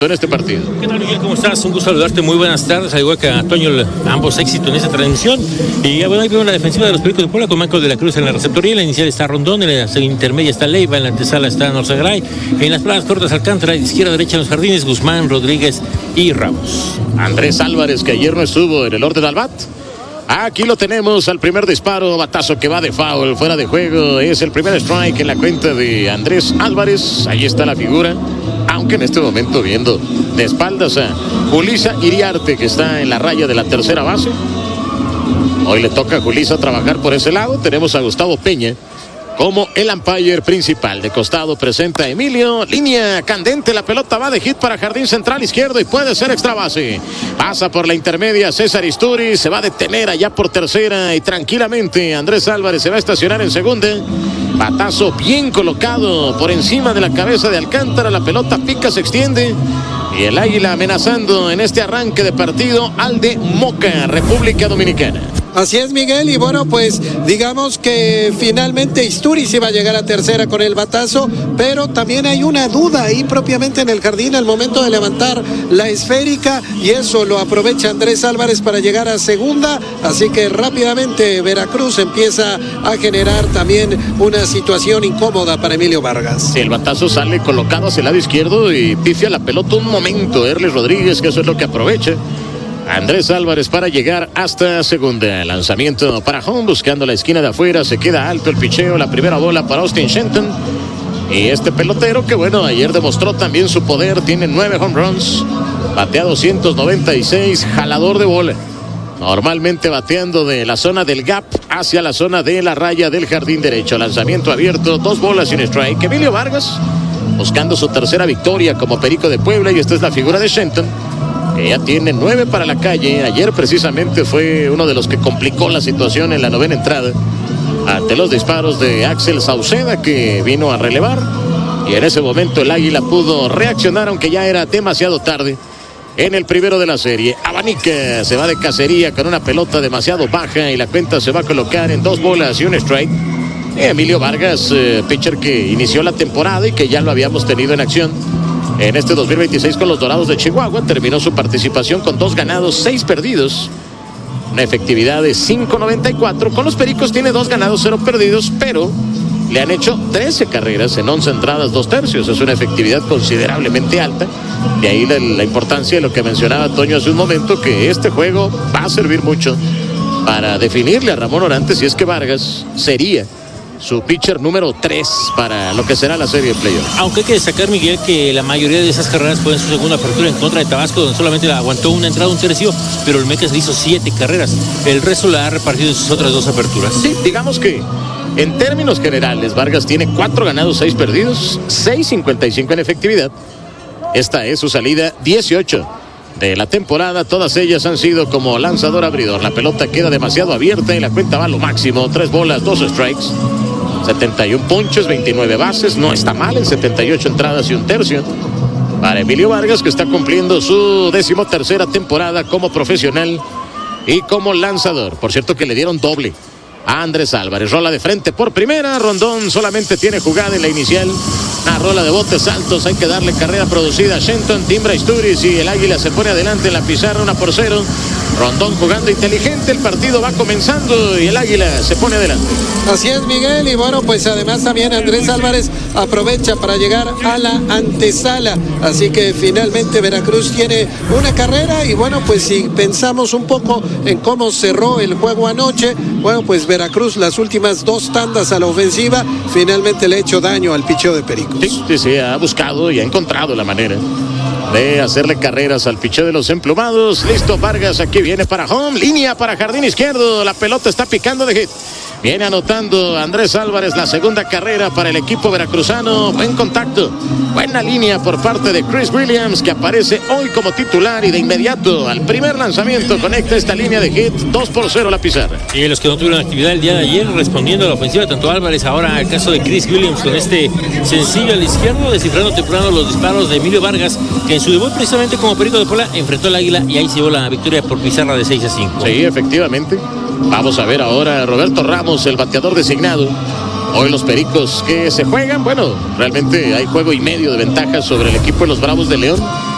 en este partido. ¿Qué tal, Miguel? ¿Cómo estás? Un gusto saludarte. Muy buenas tardes. Al igual que a Toño, ambos éxitos en esta transmisión. Y bueno, ahí vemos la defensiva de los Pericos de Puebla con Marcos de la Cruz en la receptoría. En la inicial está Rondón, en la intermedia está Leiva, en la antesala está Norzagaray. En las planas cortas Alcántara, izquierda derecha en los jardines, Guzmán, Rodríguez y Ramos. Andrés Álvarez, que ayer no estuvo en el orden al bat. Aquí lo tenemos al primer disparo, batazo que va de foul, fuera de juego. Es el primer strike en la cuenta de Andrés Álvarez. Ahí está la figura. Aunque en este momento viendo de espaldas a Julissa Iriarte, que está en la raya de la tercera base. Hoy le toca a Julissa trabajar por ese lado. Tenemos a Gustavo Peña como el umpire principal. De costado presenta a Emilio. Línea candente, la pelota va de hit para jardín central izquierdo y puede ser extra base. Pasa por la intermedia César Isturi, se va a detener allá por tercera y tranquilamente Andrés Álvarez se va a estacionar en segunda. Batazo bien colocado por encima de la cabeza de Alcántara. La pelota pica, se extiende. Y el Águila amenazando en este arranque de partido al de Moca, República Dominicana. Así es, Miguel, y bueno, pues digamos que finalmente Isturiz iba a llegar a tercera con el batazo, pero también hay una duda ahí propiamente en el jardín al momento de levantar la esférica, y eso lo aprovecha Andrés Álvarez para llegar a segunda, así que rápidamente Veracruz empieza a generar también una situación incómoda para Emilio Vargas. El batazo sale colocado hacia el lado izquierdo y pifia la pelota un momento Erles Rodríguez, que eso es lo que aprovecha Andrés Álvarez para llegar hasta segunda. Lanzamiento para home, buscando la esquina de afuera, se queda alto el picheo, la primera bola para Austin Shenton. Y este pelotero que bueno, ayer demostró también su poder, tiene 9 home runs, batea 296, jalador de bola. Normalmente bateando de la zona del gap hacia la zona de la raya del jardín derecho. Lanzamiento abierto, 2 bolas y un strike. Emilio Vargas buscando su tercera victoria como Perico de Puebla, y esta es la figura de Shenton, que ya tiene 9 para la calle. Ayer precisamente fue uno de los que complicó la situación en la novena entrada ante los disparos de Axel Sauceda, que vino a relevar, y en ese momento el Águila pudo reaccionar, aunque ya era demasiado tarde en el primero de la serie. Abanica se va de cacería con una pelota demasiado baja y la cuenta se va a colocar en 2 bolas y un strike. Emilio Vargas, pitcher que inició la temporada y que ya lo habíamos tenido en acción en este 2026 con los Dorados de Chihuahua, terminó su participación con 2 ganados, 6 perdidos. Una efectividad de 5.94. Con los Pericos tiene 2 ganados, 0 perdidos, pero le han hecho 13 carreras en 11 entradas, 2 tercios. Es una efectividad considerablemente alta. De ahí la importancia de lo que mencionaba Toño hace un momento, que este juego va a servir mucho para definirle a Ramón Orantes si es que Vargas sería su pitcher número 3 para lo que será la serie de playoff. Aunque hay que destacar, Miguel, que la mayoría de esas carreras fue en su segunda apertura en contra de Tabasco, donde solamente la aguantó una entrada, un tercio, pero el Mecas le hizo 7 carreras. El resto la ha repartido en sus otras 2 aperturas. Sí, digamos que en términos generales Vargas tiene 4 ganados, 6 perdidos, 6.55 en efectividad. Esta es su salida 18 de la temporada. Todas ellas han sido como lanzador abridor. La pelota queda demasiado abierta y la cuenta va a lo máximo. 3 bolas, 2 strikes. 71 ponches, 29 bases, no está mal en 78 entradas y un tercio para Emilio Vargas, que está cumpliendo su 13ª temporada como profesional y como lanzador. Por cierto que le dieron doble a Andrés Álvarez. Rola de frente por primera, Rondón solamente tiene jugada en la inicial. Una rola de botes altos, hay que darle carrera producida a Shenton, timbra Isturiz y el Águila se pone adelante en la pizarra 1-0. Rondón jugando inteligente, el partido va comenzando y el Águila se pone adelante. Así es, Miguel, y bueno, pues además también Andrés Álvarez aprovecha para llegar a la antesala, así que finalmente Veracruz tiene una carrera. Y bueno, pues si pensamos un poco en cómo cerró el juego anoche, bueno, pues Veracruz las últimas 2 tandas a la ofensiva finalmente le ha hecho daño al picheo de Pericos. Sí, ha buscado y ha encontrado la manera de hacerle carreras al picheo de los emplumados. Listo, Vargas aquí viene para home, línea para jardín izquierdo, la pelota está picando de hit. Viene anotando Andrés Álvarez la segunda carrera para el equipo veracruzano. Buen contacto, buena línea por parte de Chris Williams, que aparece hoy como titular, y de inmediato al primer lanzamiento conecta esta línea de hit. 2-0 la pizarra. Y los que no tuvieron actividad el día de ayer respondiendo a la ofensiva, tanto Álvarez, ahora el caso de Chris Williams con este sencillo al izquierdo, descifrando temprano los disparos de Emilio Vargas, que en su debut precisamente como Perico de Puebla enfrentó al Águila y ahí se llevó la victoria por pizarra de 6-5. Sí, efectivamente. Vamos a ver ahora a Roberto Ramos, el bateador designado. Hoy los Pericos que se juegan, bueno, realmente hay juego y medio de ventaja sobre el equipo de los Bravos de León.